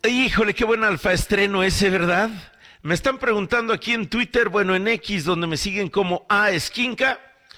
Híjole, qué buen alfa estreno ese, ¿verdad? Me están preguntando aquí en Twitter, bueno, en X, donde me siguen como A Esquinca,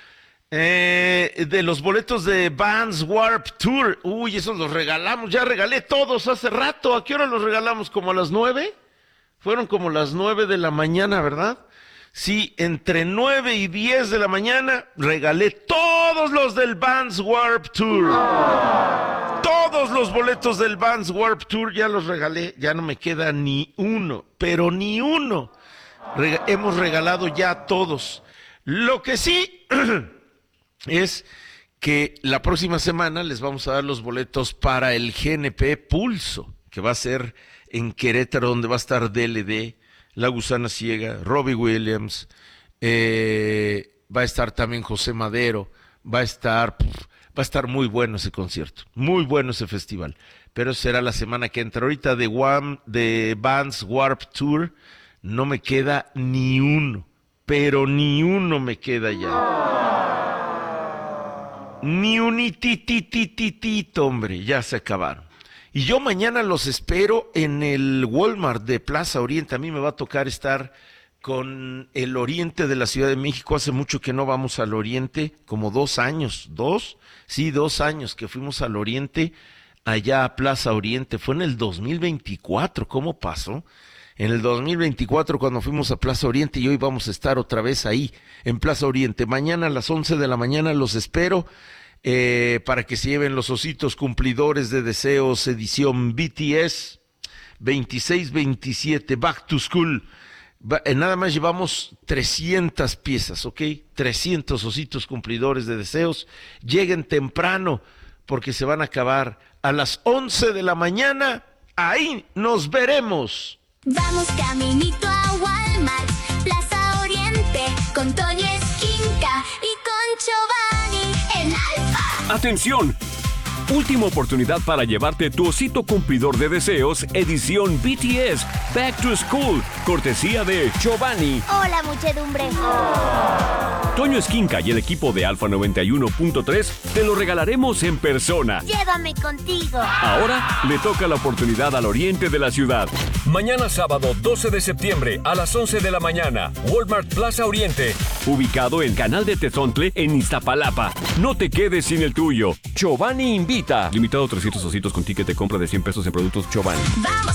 de los boletos de Vans Warped Tour. Uy, esos los regalamos, ya regalé todos hace rato. ¿A qué hora los regalamos? ¿Como a las 9? Fueron como las 9 de la mañana, ¿verdad? Sí, entre 9 y 10 de la mañana regalé todos los del Vans Warped Tour. Todos los boletos del Vans Warped Tour ya los regalé, ya no me queda ni uno, pero ni uno. Hemos regalado ya todos. Lo que sí es que la próxima semana les vamos a dar los boletos para el GNP Pulso, que va a ser en Querétaro, donde va a estar DLD, La Gusana Ciega, Robbie Williams, va a estar también José Madero, va a estar muy bueno ese concierto, muy bueno ese festival, pero será la semana que entra. Ahorita de Vans Warped Tour no me queda ni uno, pero ni uno me queda ya. Ni unititititito, hombre, ya se acabaron. Y yo mañana los espero en el Walmart de Plaza Oriente. A mí me va a tocar estar con el Oriente de la Ciudad de México. Hace mucho que no vamos al Oriente, como 2 años. ¿2? Sí, 2 años que fuimos al Oriente, allá a Plaza Oriente. Fue en el 2024, ¿cómo pasó? En el 2024 cuando fuimos a Plaza Oriente, y hoy vamos a estar otra vez ahí, en Plaza Oriente. Mañana a las 11 de la mañana los espero. Para que se lleven los ositos cumplidores de deseos edición BTS 26-27 Back to School. Nada más llevamos 300 piezas, ¿ok? 300 ositos cumplidores de deseos. Lleguen temprano porque se van a acabar a las 11 de la mañana. Ahí nos veremos. Vamos caminito a Walmart, Plaza Oriente, con Toño Esquinca y con Giovanni en Alfa. ¡Atención! Última oportunidad para llevarte tu osito cumplidor de deseos, edición BTS Back to School, cortesía de Giovanni. Hola, muchedumbre. Toño Esquinca y el equipo de Alfa 91.3 te lo regalaremos en persona. Llévame contigo. Ahora le toca la oportunidad al oriente de la ciudad. Mañana sábado 12 de septiembre a las 11 de la mañana, Walmart Plaza Oriente, ubicado en Canal de Tezontle en Iztapalapa. No te quedes sin el tuyo. Giovanni invita. Limitado a 300 ositos con ticket de compra de 100 pesos en productos Giovanni. Vamos